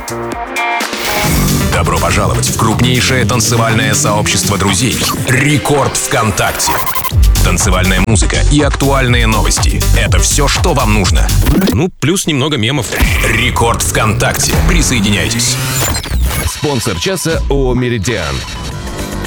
Добро пожаловать в крупнейшее танцевальное сообщество друзей «Рекорд ВКонтакте». Танцевальная музыка и актуальные новости — это все, что вам нужно. Ну, плюс немного мемов. «Рекорд ВКонтакте». Присоединяйтесь. Спонсор часа ООО «Меридиан».